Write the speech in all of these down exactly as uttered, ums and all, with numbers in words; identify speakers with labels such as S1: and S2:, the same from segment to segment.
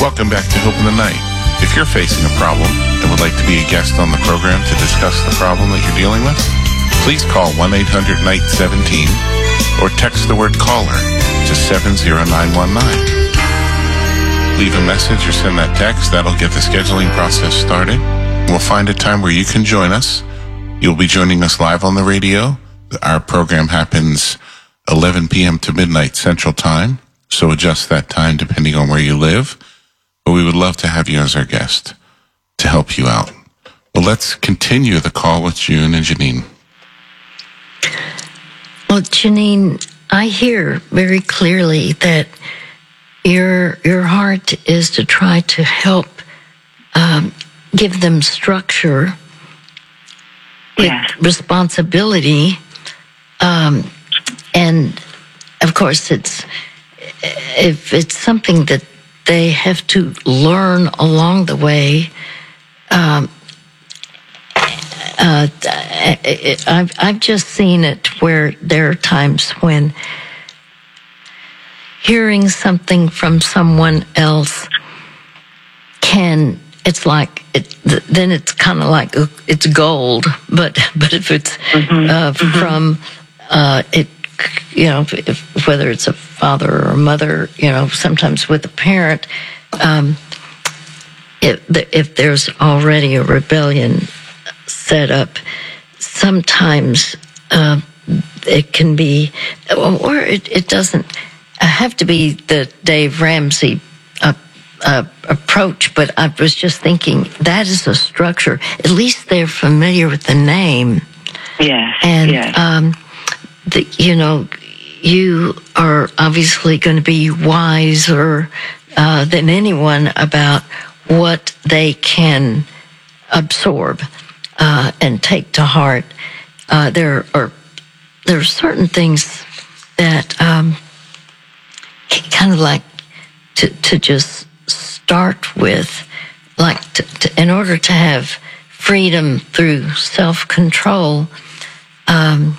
S1: Welcome back to Hope in the Night. If you're facing a problem and would like to be a guest on the program to discuss the problem that you're dealing with, please call one eight hundred N I G H T one seven or text the word caller to seven zero nine one nine. Leave a message or send that text. That'll get the scheduling process started. We'll find a time where you can join us. You'll be joining us live on the radio. Our program happens eleven p.m. to midnight Central Time, so adjust that time depending on where you live. But we would love to have you as our guest to help you out. Well, let's continue the call with June and Janine.
S2: Well, Janine, I hear very clearly that your your heart is to try to help um, give them structure with
S3: yes.
S2: responsibility, um, and of course, it's if it's something that they have to learn along the way. Um, uh, it, I've I've just seen it where there are times when hearing something from someone else can, it's like it, then it's kind of like it's gold, but but if it's mm-hmm. uh, mm-hmm. from uh, it. You know, if, whether it's a father or a mother, you know, sometimes with a parent, um, if, if there's already a rebellion set up, sometimes uh, it can be, or it, it doesn't have to be the Dave Ramsey uh, uh, approach, but I was just thinking that is a structure. At least they're familiar with the name.
S3: Yes,
S2: and,
S3: yes.
S2: Um, The, you know, you are obviously going to be wiser uh, than anyone about what they can absorb uh, and take to heart. Uh, there are there are certain things that um, kind of like to to just start with, like to, to, in order to have freedom through self-control. Um,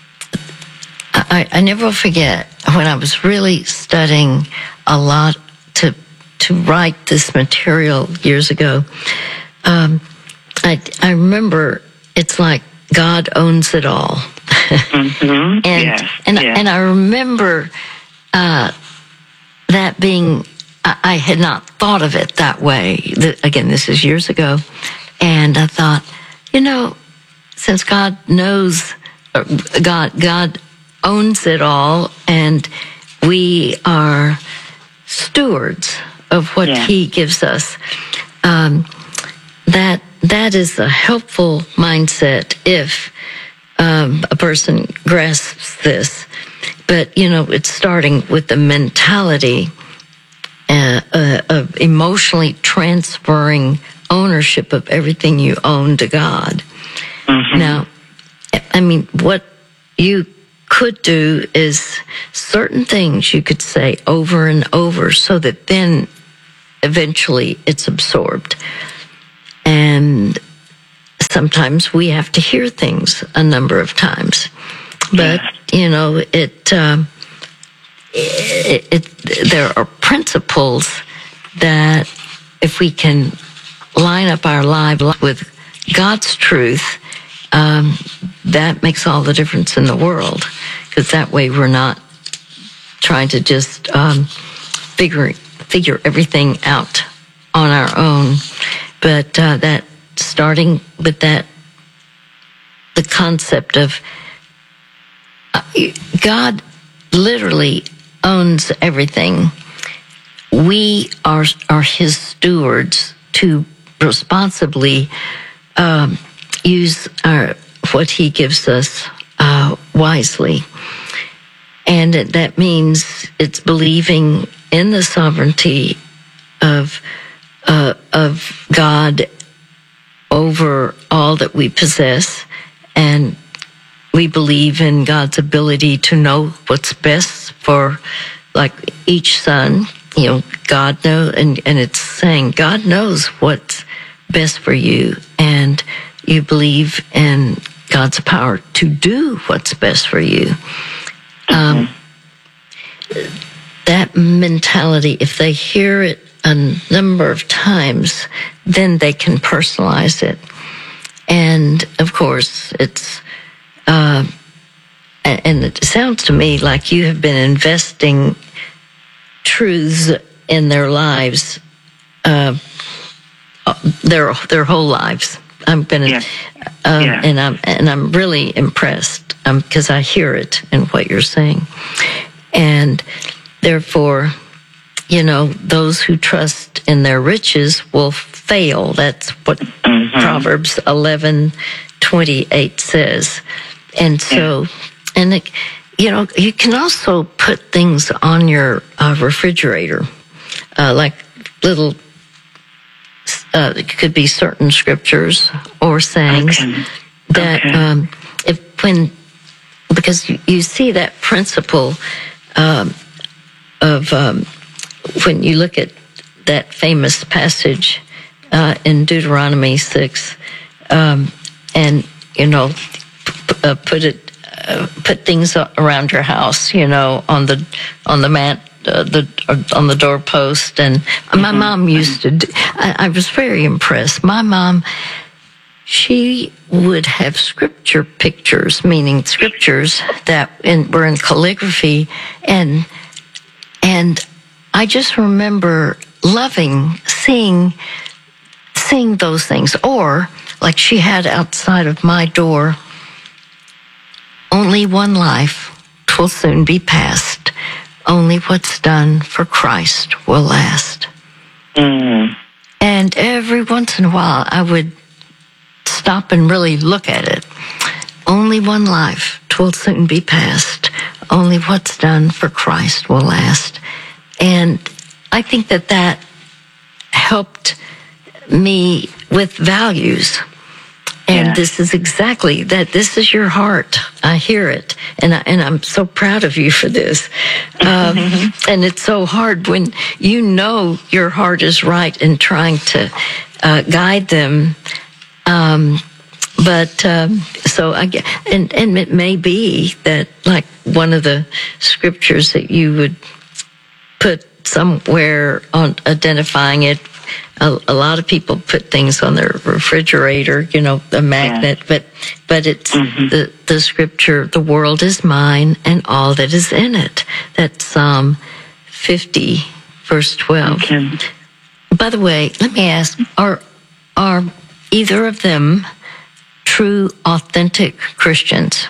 S2: I, I never forget when I was really studying a lot to to write this material years ago. Um, I I remember it's like God owns it all,
S3: mm-hmm.
S2: and
S3: yes.
S2: and
S3: yes.
S2: and I remember uh, that being. I, I had not thought of it that way. The, again, this is years ago, and I thought, you know, since God knows, uh, God God. owns it all, and we are stewards of what
S3: yeah.
S2: He gives us. Um, that that is a helpful mindset if um, a person grasps this. But you know, it's starting with the mentality uh, uh, of emotionally transferring ownership of everything you own to God.
S3: Mm-hmm.
S2: Now, I mean, what you could do is certain things you could say over and over so that then eventually it's absorbed. And sometimes we have to hear things a number of times. But, you know, it, um, it, it there are principles that if we can line up our life with God's truth, Um, that makes all the difference in the world, because that way we're not trying to just um, figure figure everything out on our own, but uh, that starting with that the concept of uh, God literally owns everything. We are are His stewards to responsibly Um, use our, what He gives us uh, wisely. And that means it's believing in the sovereignty of uh, of God over all that we possess, and we believe in God's ability to know what's best for, like, each son. You know, God knows, and, and it's saying God knows what's best for you, and you believe in God's power to do what's best for you. Um, that mentality, if they hear it a number of times, then they can personalize it. And of course, it's, uh, and it sounds to me like you have been investing truths in their lives, uh, their their whole lives. I'm gonna,
S3: Yeah.
S2: um,
S3: Yeah.
S2: and I'm and I'm really impressed because um, I hear it in what you're saying, and therefore, you know, those who trust in their riches will fail. That's what mm-hmm. Proverbs eleven twenty-eight says, and so, yeah. and it, you know, you can also put things on your uh, refrigerator, uh, like little. Uh, it could be certain scriptures or sayings okay. that okay. Um, if when because you, you see that principle um, of um, when you look at that famous passage uh, in Deuteronomy six, um, and you know p- uh, put it uh, put things around your house, you know, on the on the mat. Uh, the uh, on the doorpost, and mm-hmm. my mom used to do, I, I was very impressed. My mom, she would have scripture pictures, meaning scriptures that in, were in calligraphy, and and I just remember loving seeing seeing those things. Or like she had outside of my door, only one life, 'twill soon be past. Only what's done for Christ will last. Mm. And every once in a while, I would stop and really look at it. Only one life, 'twill soon be past. Only what's done for Christ will last. And I think that that helped me with values. And yeah. this is exactly that. This is your heart. I hear it, and I, and I'm so proud of you for this. Um, and it's so hard when you know your heart is right in trying to uh, guide them. Um, but um, so I get, and and it may be that like one of the scriptures that you would put somewhere on identifying it. A, a lot of people put things on their refrigerator, you know, the magnet, yeah. but but it's mm-hmm. the, the scripture, the world is mine and all that is in it. That's Psalm fifty, verse twelve. Okay. By the way, let me ask, are are either of them true, authentic Christians?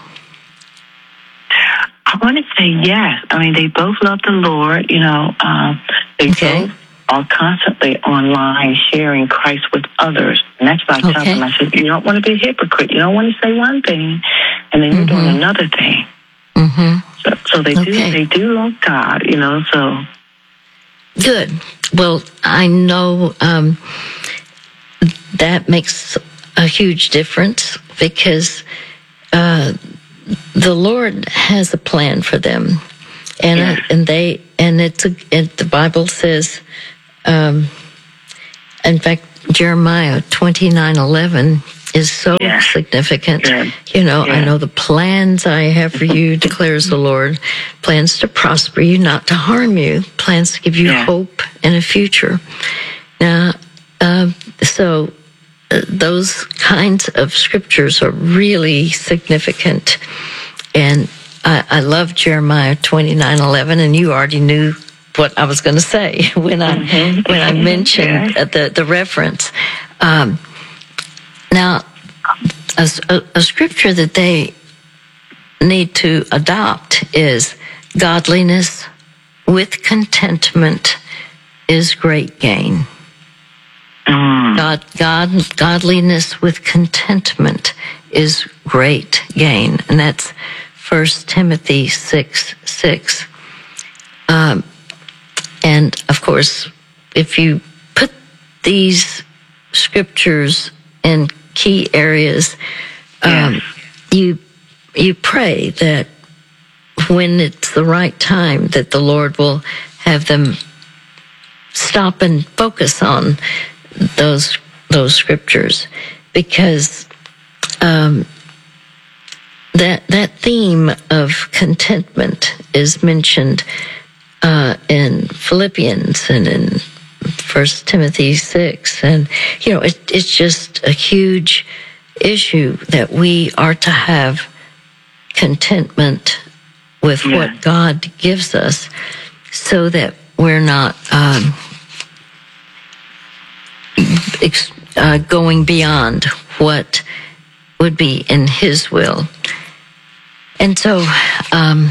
S3: I want to say yes. I mean, they both love the Lord, you know. Uh, they
S2: okay.
S3: both are constantly online sharing Christ with others. And that's what I tell
S2: okay.
S3: them. I said, you don't want to be a hypocrite. You don't want to say one thing and then you're mm-hmm. doing another thing.
S2: Mm-hmm.
S3: So, so they
S2: okay.
S3: do they do love God, you know, so.
S2: Good. Well, I know um, that makes a huge difference because uh, the Lord has a plan for them. And
S3: yeah.
S2: I, and they and it's a, it, the Bible says, um, in fact, Jeremiah twenty-nine eleven is so
S3: yeah.
S2: significant.
S3: Yeah.
S2: You know,
S3: yeah.
S2: I know the plans I have for you, declares the Lord, plans to prosper you, not to harm you, plans to give you
S3: yeah.
S2: hope and a future. Now, uh, so uh, those kinds of scriptures are really significant, and I, I love Jeremiah twenty-nine eleven, and you already knew what I was going to say when I mm-hmm. when I mentioned yeah. the the reference. Um, now, a, a, a scripture that they need to adopt is godliness with contentment is great gain. Mm. God, God, godliness with contentment is great gain, and that's First Timothy six six. Um, and of course, if you put these scriptures in key areas, um, yes. you you pray that when it's the right time, that the Lord will have them stop and focus on those those scriptures, because um, that that theme of contentment is mentioned uh, in Philippians and in First Timothy six. And, you know, it, it's just a huge issue that we are to have contentment with
S3: Yeah.
S2: what God gives us so that we're not um, ex- uh, going beyond what would be in His will. And so um,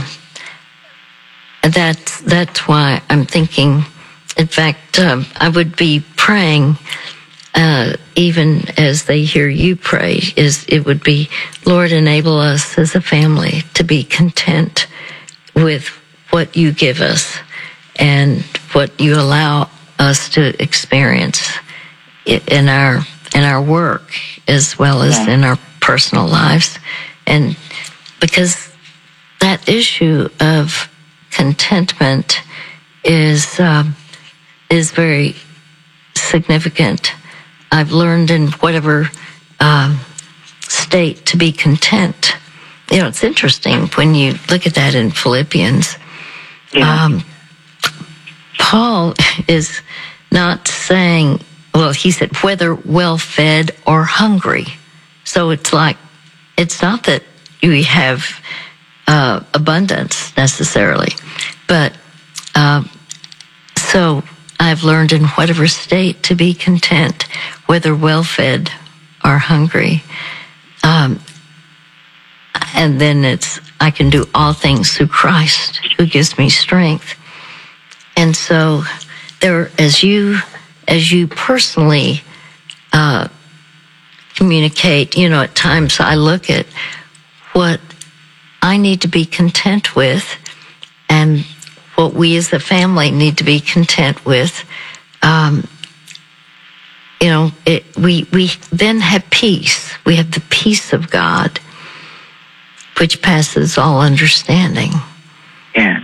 S2: that's, that's why I'm thinking, in fact, um, I would be praying, uh, even as they hear you pray, is it would be, Lord, enable us as a family to be content with what you give us and what you allow us to experience in our in our work as well as
S3: Yeah.
S2: in our personal lives. And because that issue of contentment is um, is very significant. I've learned in whatever um, state to be content. You know, it's interesting when you look at that in Philippians.
S3: Yeah.
S2: Um, Paul is not saying, well, he said, whether well-fed or hungry. So it's like, it's not that you have uh, abundance necessarily, but uh, so I've learned in whatever state to be content, whether well-fed or hungry. Um, and then it's, I can do all things through Christ who gives me strength. And so there, as you, as you personally uh, communicate, you know, at times I look at what I need to be content with and what we as a family need to be content with. Um, you know, it, we, we then have peace. We have the peace of God, which passes all understanding.
S3: Yeah.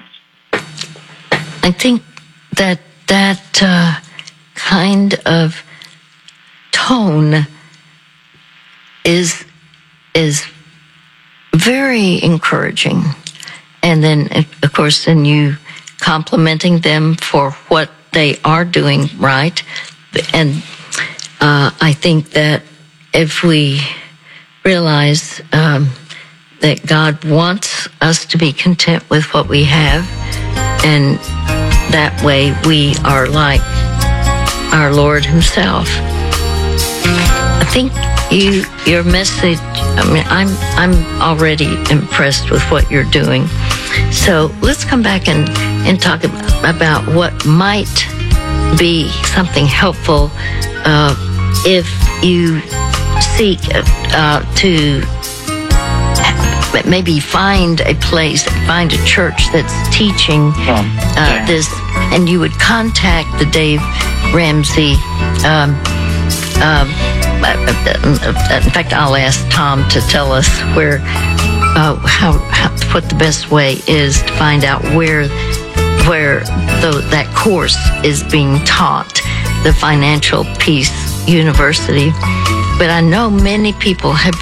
S2: I think that that uh, kind of tone is is very encouraging, and then of course, then you complimenting them for what they are doing right, and uh, I think that if we realize um, that God wants us to be content with what we have, and that way we are like our Lord Himself. I think you, your message, I mean, I'm, I'm already impressed with what you're doing. So let's come back and, and talk about what might be something helpful uh, if you seek uh, to maybe find a place, find a church that's teaching uh,
S3: yeah.
S2: this, and you would contact the Dave Ramsey. Um, um, in fact, I'll ask Tom to tell us where, uh, how, how, what the best way is to find out where, where the, that course is being taught, the Financial Peace University. But I know many people have